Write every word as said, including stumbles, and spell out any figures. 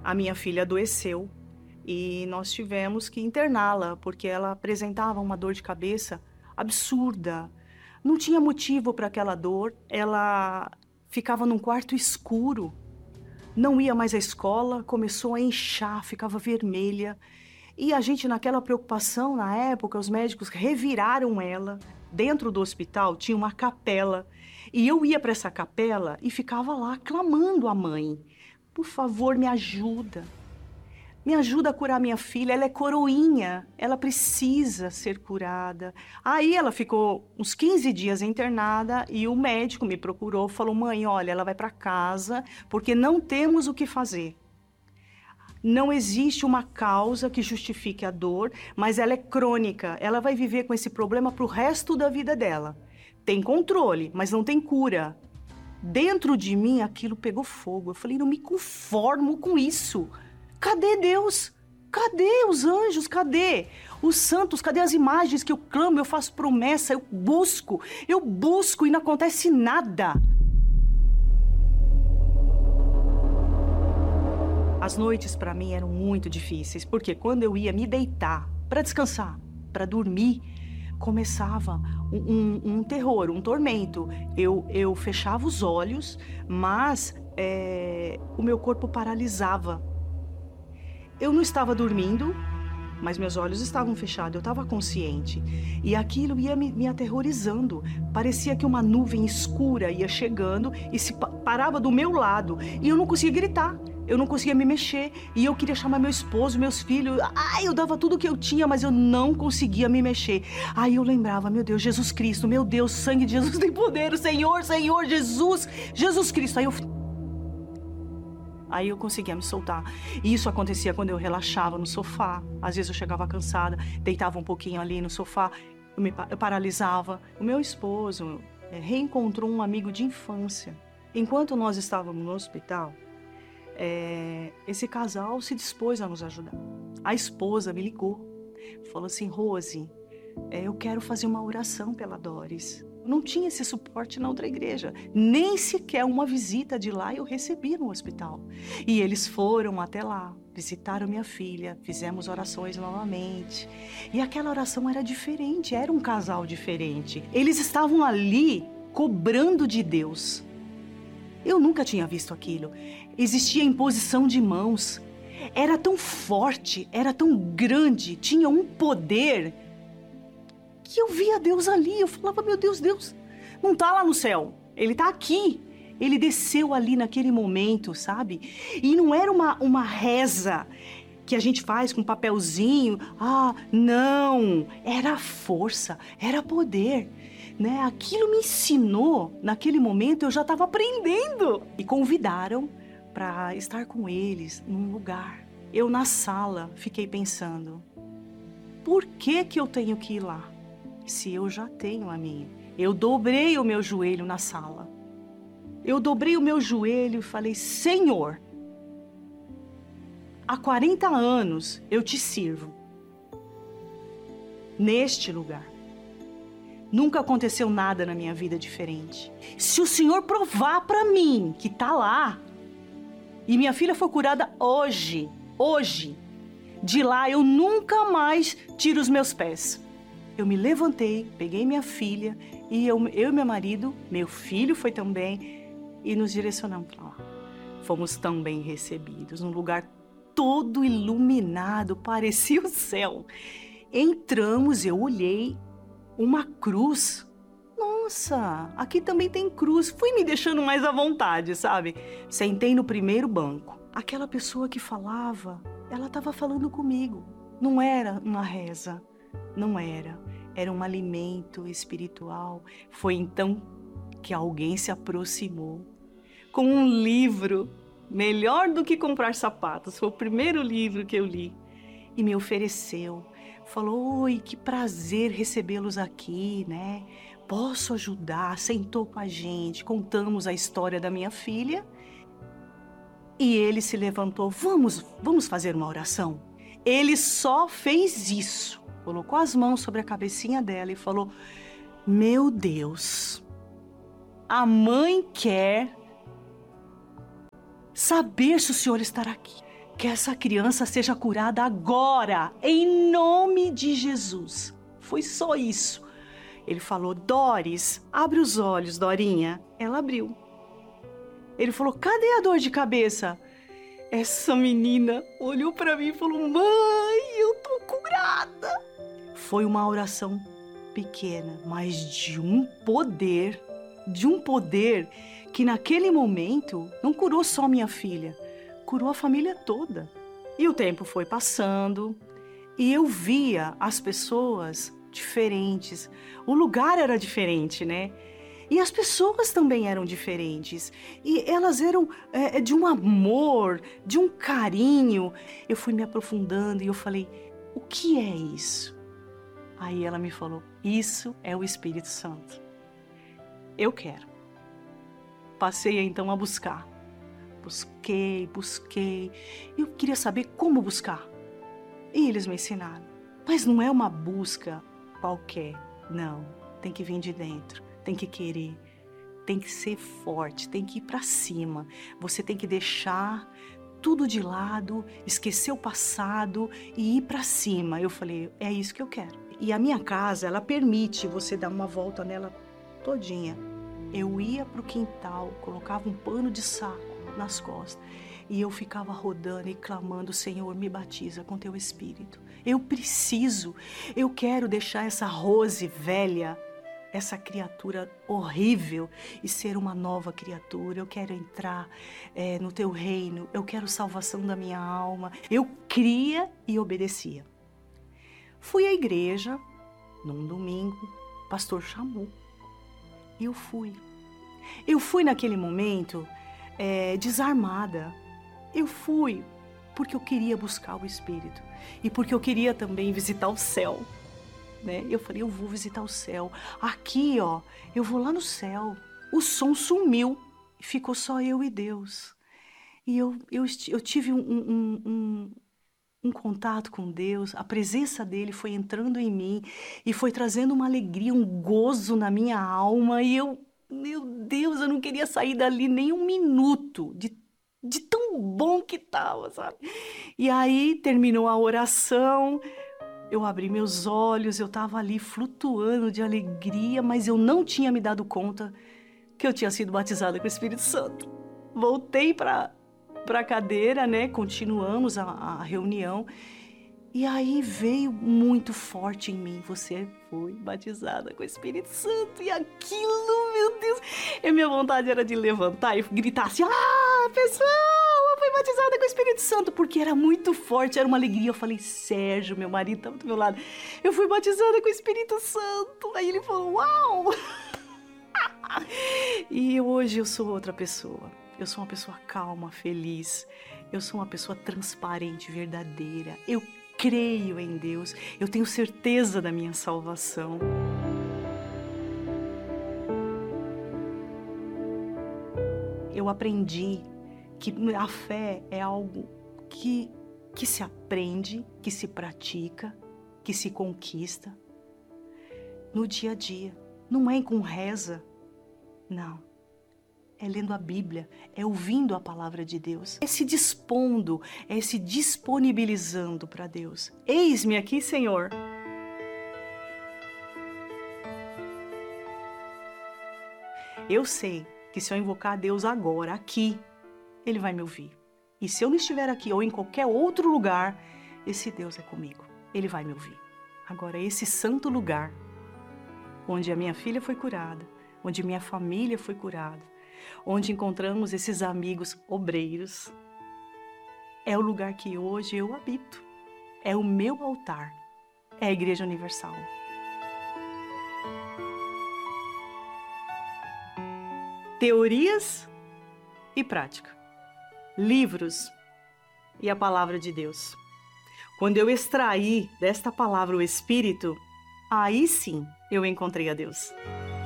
a minha filha adoeceu e nós tivemos que interná-la, porque ela apresentava uma dor de cabeça absurda. Não tinha motivo para aquela dor, ela ficava num quarto escuro, não ia mais à escola, começou a inchar, ficava vermelha. E a gente, naquela preocupação, na época, os médicos reviraram ela. Dentro do hospital tinha uma capela. E eu ia para essa capela e ficava lá clamando à mãe: por favor, me ajuda. Me ajuda a curar minha filha, ela é coroinha, ela precisa ser curada. Aí ela ficou uns quinze dias internada e o médico me procurou, falou: mãe, olha, ela vai para casa porque não temos o que fazer. Não existe uma causa que justifique a dor, mas ela é crônica. Ela vai viver com esse problema para o resto da vida dela. Tem controle, mas não tem cura. Dentro de mim, aquilo pegou fogo. Eu falei, não me conformo com isso. Cadê Deus? Cadê os anjos? Cadê os santos? Cadê as imagens que eu clamo, eu faço promessa, eu busco, eu busco e não acontece nada. As noites para mim eram muito difíceis, porque quando eu ia me deitar para descansar, para dormir, começava um, um, um terror, um tormento. Eu, eu fechava os olhos, mas é, o meu corpo paralisava. Eu não estava dormindo, mas meus olhos estavam fechados, eu estava consciente. E aquilo ia me, me aterrorizando. Parecia que uma nuvem escura ia chegando e se pa- parava do meu lado. E eu não conseguia gritar, eu não conseguia me mexer. E eu queria chamar meu esposo, meus filhos. Ai, eu dava tudo que eu tinha, mas eu não conseguia me mexer. Aí eu lembrava, meu Deus, Jesus Cristo, meu Deus, sangue de Jesus tem poder. Senhor, Senhor, Jesus, Jesus Cristo. Aí eu... Aí eu conseguia me soltar. E isso acontecia quando eu relaxava no sofá. Às vezes eu chegava cansada, deitava um pouquinho ali no sofá, eu, me, eu paralisava. O meu esposo é, reencontrou um amigo de infância. Enquanto nós estávamos no hospital, é, esse casal se dispôs a nos ajudar. A esposa me ligou, falou assim, Rose, é, eu quero fazer uma oração pela Doris. Não tinha esse suporte na outra igreja. Nem sequer uma visita de lá eu recebi no hospital. E eles foram até lá, visitaram minha filha, fizemos orações novamente. E aquela oração era diferente, era um casal diferente. Eles estavam ali cobrando de Deus. Eu nunca tinha visto aquilo. Existia imposição de mãos. Era tão forte, era tão grande, tinha um poder... que eu via Deus ali, eu falava, meu Deus, Deus não tá lá no céu, Ele tá aqui. Ele desceu ali naquele momento, sabe? E não era uma, uma reza que a gente faz com um papelzinho, ah, não, era força, era poder, né? Aquilo me ensinou, naquele momento eu já estava aprendendo. E convidaram para estar com eles num lugar. Eu na sala fiquei pensando, por que que eu tenho que ir lá? Se eu já tenho a minha. Eu dobrei o meu joelho na sala. Eu dobrei o meu joelho e falei, Senhor, há quarenta anos eu te sirvo. Neste lugar. Nunca aconteceu nada na minha vida diferente. Se o Senhor provar para mim que tá lá, e minha filha foi curada hoje, hoje, de lá eu nunca mais tiro os meus pés. Eu me levantei, peguei minha filha e eu, eu e meu marido, meu filho foi também, e nos direcionamos para lá. Fomos tão bem recebidos, num lugar todo iluminado, parecia o céu. Entramos, eu olhei, uma cruz. Nossa, aqui também tem cruz. Fui me deixando mais à vontade, sabe? Sentei no primeiro banco. Aquela pessoa que falava, ela estava falando comigo. Não era uma reza. Não era, era um alimento espiritual. Foi então que alguém se aproximou com um livro, melhor do que comprar sapatos. Foi o primeiro livro que eu li e me ofereceu. Falou, oi, que prazer recebê-los aqui, né? Posso ajudar? Sentou com a gente, contamos a história da minha filha e ele se levantou, vamos, vamos fazer uma oração? Ele só fez isso. Colocou as mãos sobre a cabecinha dela e falou, meu Deus, a mãe quer saber se o Senhor estará aqui. que essa criança seja curada agora, em nome de Jesus. Foi só isso. Ele falou, Doris, abre os olhos, Dorinha. Ela abriu. Ele falou, cadê a dor de cabeça? Essa menina olhou para mim e falou, mãe, eu tô curada. Foi uma oração pequena, mas de um poder, de um poder que naquele momento não curou só minha filha, curou a família toda. E o tempo foi passando e eu via as pessoas diferentes. O lugar era diferente, né? E as pessoas também eram diferentes. E elas eram é, de um amor, de um carinho. Eu fui me aprofundando e eu falei, o que é isso? Aí ela me falou, isso é o Espírito Santo. Eu quero. Passei então a buscar. Busquei, busquei. Eu queria saber como buscar. E eles me ensinaram. Mas não é uma busca qualquer, não. Tem que vir de dentro, tem que querer, tem que ser forte, tem que ir para cima. Você tem que deixar tudo de lado, esquecer o passado e ir para cima. Eu falei, é isso que eu quero. E a minha casa, ela permite você dar uma volta nela todinha. Eu ia pro quintal, colocava um pano de saco nas costas e eu ficava rodando e clamando, Senhor, me batiza com teu Espírito. Eu preciso, eu quero deixar essa Rose velha, essa criatura horrível e ser uma nova criatura. Eu quero entrar é, no teu reino, eu quero salvação da minha alma. Eu cria e obedecia. Fui à igreja, num domingo, o pastor chamou. E eu fui. Eu fui naquele momento é, desarmada. Eu fui porque eu queria buscar o Espírito. E porque eu queria também visitar o céu. Né? Eu falei, eu vou visitar o céu. Aqui, ó, eu vou lá no céu. O som sumiu. Ficou só eu e Deus. E eu, eu, eu tive um, um, um, um contato com Deus. A presença dele foi entrando em mim. E foi trazendo uma alegria, um gozo na minha alma. E eu, meu Deus, eu não queria sair dali nem um minuto. De, de tão bom que estava, sabe? E aí terminou a oração. Eu abri meus olhos, eu estava ali flutuando de alegria, mas eu não tinha me dado conta que eu tinha sido batizada com o Espírito Santo. Voltei para a cadeira, né? Continuamos a, a reunião. E aí veio muito forte em mim, você foi batizada com o Espírito Santo. E aquilo, meu Deus, a minha vontade era de levantar e gritar assim, ah, pessoal, eu fui batizada com o Espírito Santo, porque era muito forte, era uma alegria. Eu falei, Sérgio, meu marido estava do meu lado, eu fui batizada com o Espírito Santo. Aí ele falou, uau! E hoje eu sou outra pessoa. Eu sou uma pessoa calma, feliz. Eu sou uma pessoa transparente, verdadeira. Eu creio em Deus. Eu tenho certeza da minha salvação. Eu aprendi que a fé é algo que, que se aprende, que se pratica, que se conquista no dia a dia. Não é com reza, não. É lendo a Bíblia, é ouvindo a palavra de Deus, é se dispondo, é se disponibilizando para Deus. Eis-me aqui, Senhor. Eu sei que se eu invocar a Deus agora, aqui, Ele vai me ouvir. E se eu não estiver aqui ou em qualquer outro lugar, esse Deus é comigo. Ele vai me ouvir. Agora, esse santo lugar, onde a minha filha foi curada, onde minha família foi curada, onde encontramos esses amigos obreiros, é o lugar que hoje eu habito. É o meu altar. É a Igreja Universal. Teorias e prática. Livros e a palavra de Deus. Quando eu extraí desta palavra o Espírito, aí sim eu encontrei a Deus.